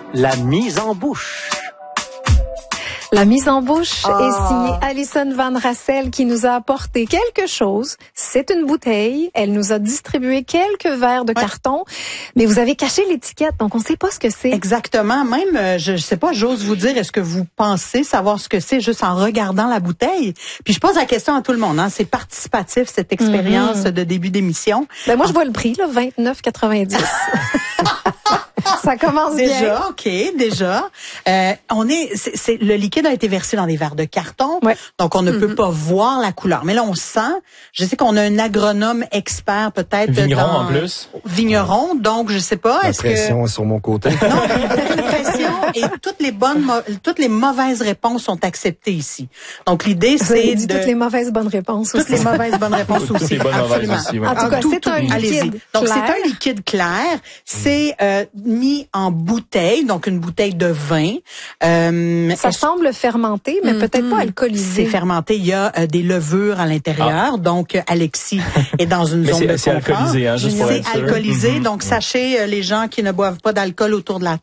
La mise en bouche. La mise en bouche est signée Alison Van Rassel qui nous a apporté quelque chose. C'est une bouteille. Elle nous a distribué quelques verres de carton, mais vous avez caché l'étiquette, donc on ne sait pas ce que c'est. Exactement. Même, je sais pas, j'ose vous dire, est-ce que vous pensez savoir ce que c'est juste en regardant la bouteille? Puis je pose la question à tout le monde. C'est participatif, cette expérience de début d'émission. Ben moi, je vois le prix, là, 29,90. Ça commence déjà, bien. Déjà. Le liquide a été versé dans des verres de carton, donc on ne peut pas voir la couleur. Mais là, on sent. Je sais qu'on a un agronome expert peut-être. Vigneron en plus. Vigneron, donc je sais pas. La pression est sur mon côté. Non, la pression et toutes les mauvaises réponses sont acceptées ici. Donc l'idée, c'est de toutes les mauvaises bonnes réponses aussi. Toutes les mauvaises bonnes réponses aussi. Toutes les bonnes mauvaises aussi, ouais. En tout cas, c'est un liquide clair. Donc c'est un liquide clair. C'est mis en bouteille, donc une bouteille de vin. Ça semble fermenté, mais peut-être pas alcoolisé. C'est fermenté. Il y a des levures à l'intérieur. Donc Alexis est dans une zone de confort. C'est alcoolisé, juste pour être sûr. C'est alcoolisé. Donc sachez, les gens qui ne boivent pas d'alcool autour de la